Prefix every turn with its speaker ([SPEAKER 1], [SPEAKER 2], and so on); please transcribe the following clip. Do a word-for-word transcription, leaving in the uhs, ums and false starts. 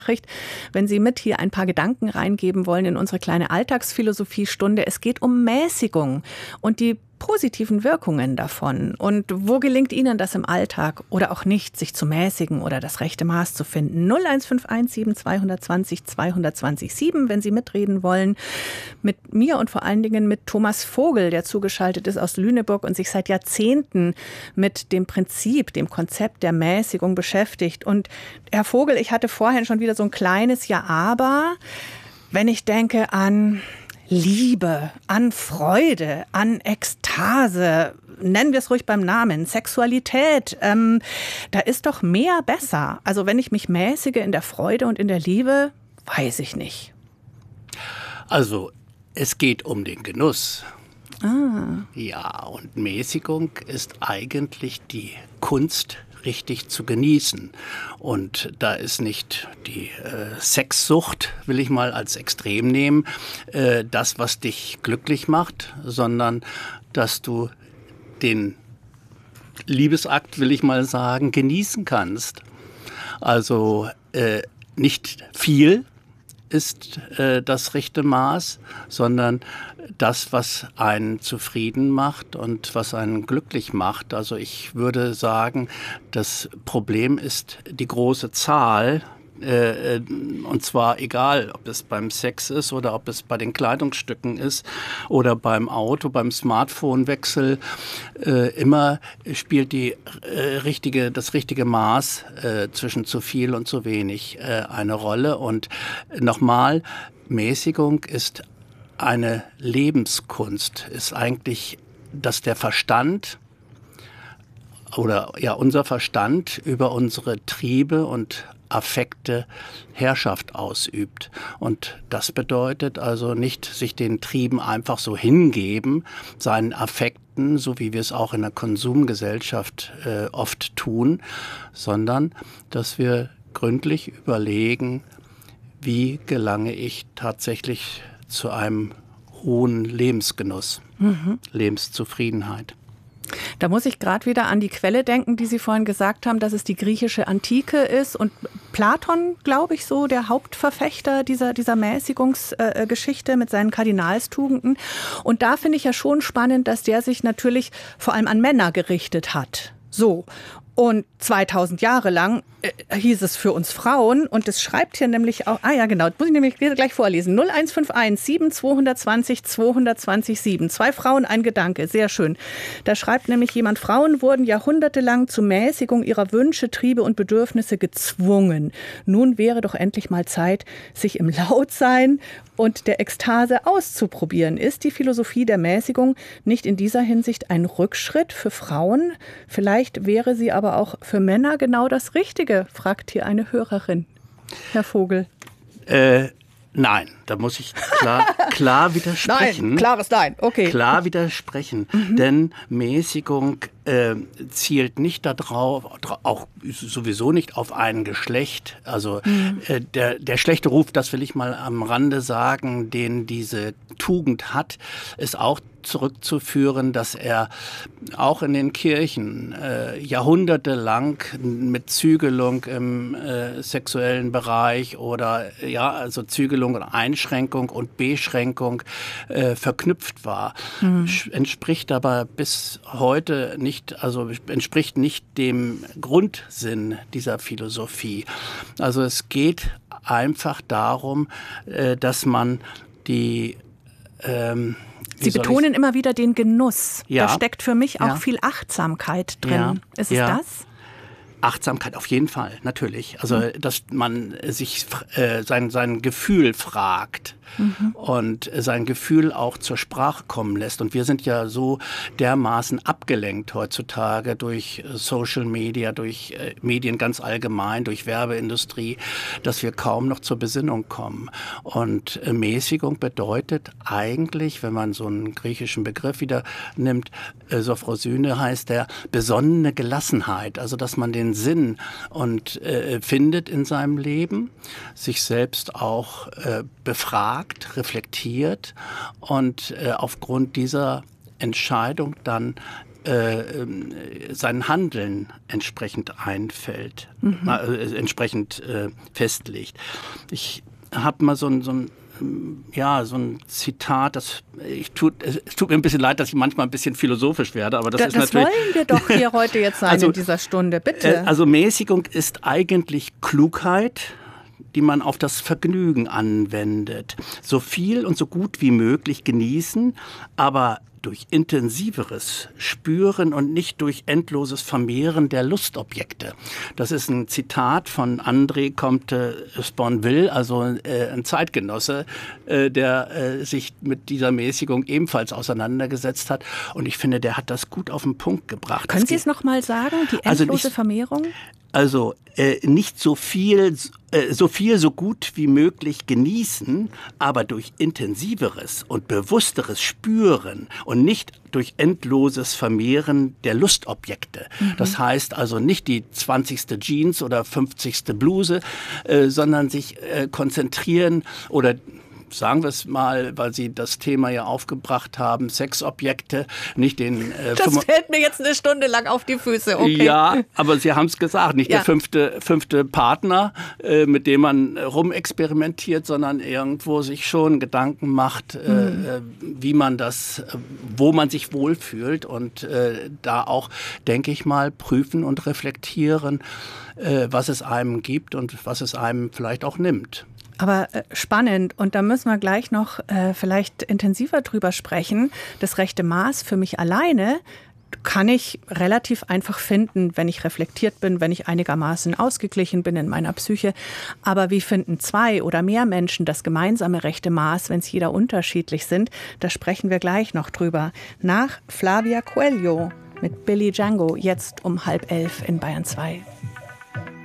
[SPEAKER 1] wenn Sie mit hier ein paar Gedanken reingeben wollen in unsere kleine Alltagsphilosophie-Stunde. Es geht um Mäßigung und die positiven Wirkungen davon. Und wo gelingt Ihnen das im Alltag oder auch nicht, sich zu mäßigen oder das rechte Maß zu finden? null eins fünf eins sieben zwei zwei null zwei zwei null sieben, wenn Sie mitreden wollen. Mit mir und vor allen Dingen mit Thomas Vogel, der zugeschaltet ist aus Lüneburg und sich seit Jahrzehnten mit dem Prinzip, dem Konzept der Mäßigung beschäftigt. Und Herr Vogel, ich hatte vorhin schon wieder so ein kleines Ja-Aber, wenn ich denke an Liebe, an Freude, an Ekstase, nennen wir es ruhig beim Namen, Sexualität, ähm, da ist doch mehr besser. Also wenn ich mich mäßige in der Freude und in der Liebe, weiß ich nicht.
[SPEAKER 2] Also es geht um den Genuss.
[SPEAKER 1] Ah.
[SPEAKER 2] Ja, und Mäßigung ist eigentlich die Kunst, richtig zu genießen. Und da ist nicht die äh, Sexsucht, will ich mal als extrem nehmen, äh, das, was dich glücklich macht, sondern dass du den Liebesakt, will ich mal sagen, genießen kannst. Also äh, nicht viel ist äh, das rechte Maß, sondern das, was einen zufrieden macht und was einen glücklich macht. Also ich würde sagen, das Problem ist die große Zahl. Äh, und zwar egal, ob es beim Sex ist oder ob es bei den Kleidungsstücken ist oder beim Auto, beim Smartphone-Wechsel. Äh, immer spielt die äh, richtige, das richtige Maß äh, zwischen zu viel und zu wenig äh, eine Rolle. Und nochmal, Mäßigung ist eine Lebenskunst, ist eigentlich, dass der Verstand oder ja unser Verstand über unsere Triebe und Affekte Herrschaft ausübt. Und das bedeutet also nicht sich den Trieben einfach so hingeben, seinen Affekten, so wie wir es auch in der Konsumgesellschaft äh, oft tun, sondern dass wir gründlich überlegen, wie gelange ich tatsächlich zu einem hohen Lebensgenuss, mhm. Lebenszufriedenheit.
[SPEAKER 1] Da muss ich gerade wieder an die Quelle denken, die Sie vorhin gesagt haben, dass es die griechische Antike ist und Platon, glaube ich, so der Hauptverfechter dieser, dieser Mäßigungsgeschichte äh, mit seinen Kardinalstugenden. Und da finde ich ja schon spannend, dass der sich natürlich vor allem an Männer gerichtet hat. So. Und zweitausend Jahre lang äh, hieß es für uns Frauen, und es schreibt hier nämlich auch, ah ja genau, das muss ich nämlich gleich vorlesen, null eins fünf eins sieben zwei zwei null zwei zwei null sieben, zwei Frauen, ein Gedanke, sehr schön. Da schreibt nämlich jemand, Frauen wurden jahrhundertelang zur Mäßigung ihrer Wünsche, Triebe und Bedürfnisse gezwungen. Nun wäre doch endlich mal Zeit, sich im Lautsein und der Ekstase auszuprobieren. Ist die Philosophie der Mäßigung nicht in dieser Hinsicht ein Rückschritt für Frauen? Vielleicht wäre sie aber auch für Männer genau das Richtige, fragt hier eine Hörerin. Herr Vogel.
[SPEAKER 2] Äh, nein, da muss ich klar, klar widersprechen.
[SPEAKER 1] Nein, klares Nein, okay.
[SPEAKER 2] Klar widersprechen, mhm. denn Mäßigung äh, zielt nicht darauf, auch sowieso nicht auf ein Geschlecht. Also mhm. äh, der, der schlechte Ruf, das will ich mal am Rande sagen, den diese Tugend hat, ist auch zurückzuführen, dass er auch in den Kirchen äh, jahrhundertelang mit Zügelung im äh, sexuellen Bereich oder ja, also Zügelung und Einschränkung und Beschränkung äh, verknüpft war. Mhm. Entspricht aber bis heute nicht, also entspricht nicht dem Grundsinn dieser Philosophie. Also es geht einfach darum, äh, dass man die ähm,
[SPEAKER 1] Sie betonen immer wieder den Genuss.
[SPEAKER 2] Ja.
[SPEAKER 1] Da steckt für mich auch
[SPEAKER 2] ja.
[SPEAKER 1] viel Achtsamkeit drin.
[SPEAKER 2] Ja.
[SPEAKER 1] Ist es
[SPEAKER 2] ja.
[SPEAKER 1] das?
[SPEAKER 2] Achtsamkeit auf jeden Fall, natürlich. Also, dass man sich äh, sein, sein Gefühl fragt mhm. und sein Gefühl auch zur Sprache kommen lässt. Und wir sind ja so dermaßen abgelenkt heutzutage durch Social Media, durch äh, Medien ganz allgemein, durch Werbeindustrie, dass wir kaum noch zur Besinnung kommen. Und äh, Mäßigung bedeutet eigentlich, wenn man so einen griechischen Begriff wieder nimmt, äh, Sophrosyne heißt der, besonnene Gelassenheit. Also, dass man den Sinn und äh, findet in seinem Leben, sich selbst auch äh, befragt, reflektiert und äh, aufgrund dieser Entscheidung dann äh, sein Handeln entsprechend einfällt, mhm. äh, entsprechend äh, festlegt. Ich habe mal so ein, so ein Ja, so ein Zitat, das ich tut, es tut mir ein bisschen leid, dass ich manchmal ein bisschen philosophisch werde, aber das
[SPEAKER 1] da,
[SPEAKER 2] ist
[SPEAKER 1] das
[SPEAKER 2] natürlich...
[SPEAKER 1] Das wollen wir doch hier heute jetzt sein also, in dieser Stunde, bitte.
[SPEAKER 2] Also Mäßigung ist eigentlich Klugheit, die man auf das Vergnügen anwendet. So viel und so gut wie möglich genießen, aber durch intensiveres Spüren und nicht durch endloses Vermehren der Lustobjekte. Das ist ein Zitat von André Comte Sponville, also äh, ein Zeitgenosse, äh, der äh, sich mit dieser Mäßigung ebenfalls auseinandergesetzt hat. Und ich finde, der hat das gut auf den Punkt gebracht.
[SPEAKER 1] Können Sie es nochmal sagen, die endlose
[SPEAKER 2] also nicht,
[SPEAKER 1] Vermehrung?
[SPEAKER 2] Also äh, nicht so viel, äh, so viel, so gut wie möglich genießen, aber durch intensiveres und bewussteres Spüren und nicht durch endloses Vermehren der Lustobjekte. Mhm. Das heißt also nicht die zwanzigste Jeans oder fünfzigste Bluse, äh, sondern sich äh, konzentrieren oder sagen wir es mal, weil Sie das Thema ja aufgebracht haben, Sexobjekte, nicht den... Äh,
[SPEAKER 1] das fällt mir jetzt eine Stunde lang auf die Füße, okay.
[SPEAKER 2] Ja, aber Sie haben es gesagt, nicht ja. der fünfte, fünfte Partner, äh, mit dem man rumexperimentiert, sondern irgendwo sich schon Gedanken macht, äh, mhm. wie man das, wo man sich wohlfühlt und äh, da auch, denke ich mal, prüfen und reflektieren, äh, was es einem gibt und was es einem vielleicht auch nimmt.
[SPEAKER 1] Aber äh, spannend, und da müssen wir gleich noch äh, vielleicht intensiver drüber sprechen. Das rechte Maß für mich alleine kann ich relativ einfach finden, wenn ich reflektiert bin, wenn ich einigermaßen ausgeglichen bin in meiner Psyche. Aber wie finden zwei oder mehr Menschen das gemeinsame rechte Maß, wenn es jeder unterschiedlich sind? Da sprechen wir gleich noch drüber. Nach Flavia Coelho mit Billy Django, jetzt um halb elf in Bayern zwei.